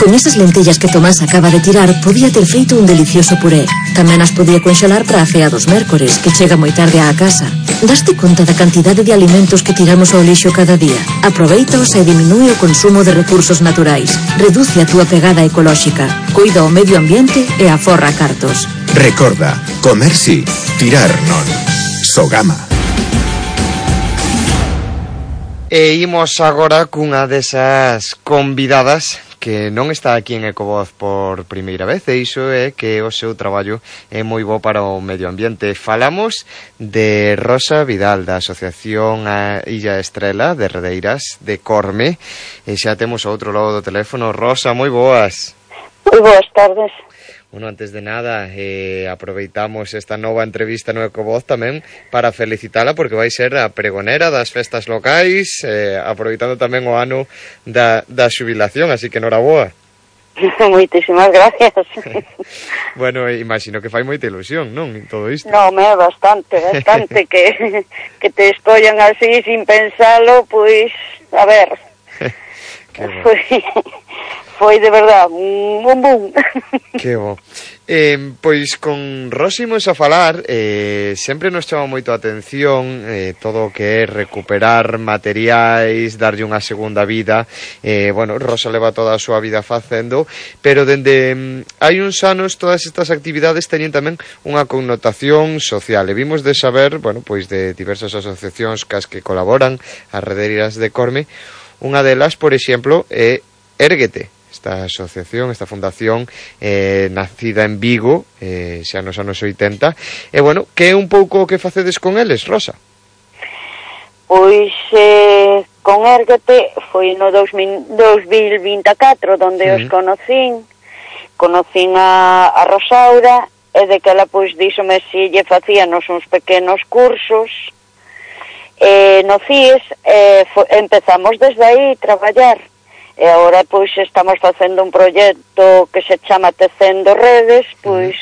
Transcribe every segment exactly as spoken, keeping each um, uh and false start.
Con esas lentellas que Tomás acaba de tirar, podía ter feito un delicioso puré. Tamén as podía conxelar para a cea dos mércores, que chega moi tarde á casa. Daste conta da cantidade de alimentos que tiramos ao lixo cada día? Aproveitaos e diminúe o consumo de recursos naturais. Reduce a túa pegada ecolóxica. Cuida o medio ambiente e aforra cartos. Recorda, comer sí, tirar non. Sogama. E imos agora cunha desas convidadas que non está aquí en Ecovoz por primeira vez, e iso é que o seu traballo é moi bo para o medio ambiente. Falamos de Rosa Vidal, da Asociación a Illa Estrela de Redeiras de Corme, e xa temos ao outro lado do teléfono. Rosa, moi boas. Moi boas tardes. Bueno, antes de nada, eh, aproveitamos esta nova entrevista no Ecovoz tamén para felicitala, porque vai ser a pregonera das festas locais, eh, aproveitando tamén o ano da, da xubilación, así que noraboa. Moitísimas gracias. Bueno, imagino que fai moita ilusión, non? Todo isto. Non, me bastante, bastante que, que te escollan así sin pensalo, pois, a ver, foi, foi de verdad un bum bum. Que bo. Eh, pois con Rosa imos a falar, eh, sempre nos chama moito a atención eh, todo o que é recuperar materiais, darlle unha segunda vida. eh, bueno, Rosa leva toda a súa vida facendo, pero dende mm, hai uns anos todas estas actividades teñen tamén unha connotación social, e vimos de saber, bueno, pois de diversas asociacións cas que colaboran, as Redeiras de Corme. Unha delas, por exemplo, é Érguete, esta asociación, esta fundación eh, nacida en Vigo, eh, xa nos anos oitenta. E, bueno, que é un pouco o que facedes con eles, Rosa? Pois eh, con Érguete foi no dos mil vinte e catro donde mm. os conocín, conocín a, a Rosaura, e de que ela pois díxome si lle facíanos uns pequenos cursos, e no C I E S eh, fo, empezamos desde aí traballar. E agora, pois, estamos facendo un proxecto que se chama Tecendo Redes, pois,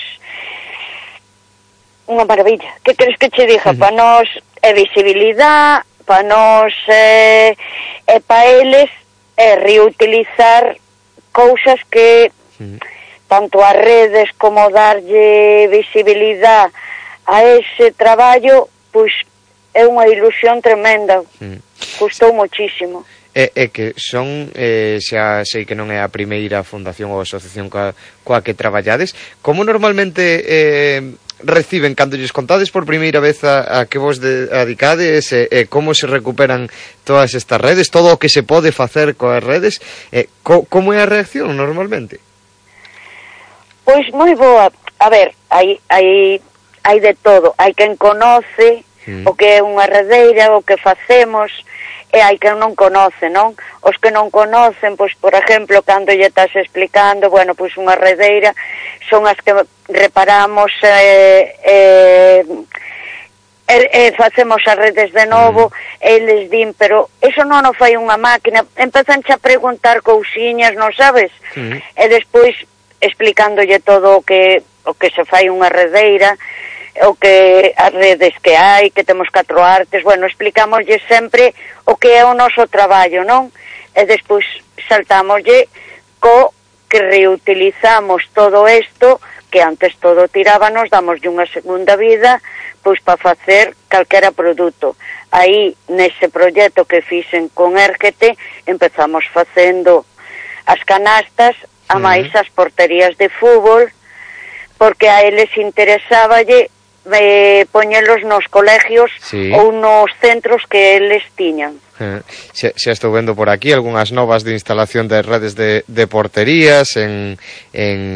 unha maravilla. Que queres que che diga? Para nós é visibilidade, para nós é, é para eles é reutilizar cousas que tanto as redes como darlle visibilidade a ese traballo, pois, é unha ilusión tremenda. Gustou muchísimo. É, é que son, eh, xa sei que non é a primeira fundación ou asociación coa, coa que traballades. Como normalmente eh, reciben cando lles contades por primeira vez a, a que vos dedicades, e eh, eh, como se recuperan todas estas redes, todo o que se pode facer coas redes, eh, co, como é a reacción normalmente? Pois moi boa. A ver, hai, hai, hai de todo. Hai quen conoce mm. o que é unha redeira, o que facemos, e hai quen non conoce, non? Os que non conocen, pois, por exemplo, cando lle estás explicando, bueno, pois unha redeira son as que reparamos e eh, eh, eh, facemos as redes de novo, mm. e eles din, pero eso non o fai unha máquina, empezan a preguntar cousiñas, non sabes? Mm. E despois explicándolle todo o que o que se fai unha redeira, o que as redes que hai, que temos catro artes, bueno, explicámoslle sempre o que é o noso traballo, non? E despois saltámoslle co que reutilizamos todo isto, que antes todo tirábanos, damoslle unha segunda vida, pois para facer calquera produto. Aí, nese proxecto que fixen con Érguete, empezamos facendo as canastas, a máis as porterías de fútbol, porque a eles interesáballe eh, poñelos nos colegios, sí, ou nos centros que eles tiñan. Eh, xa, xa estou vendo por aquí algunhas novas de instalación de redes de, de porterías en, en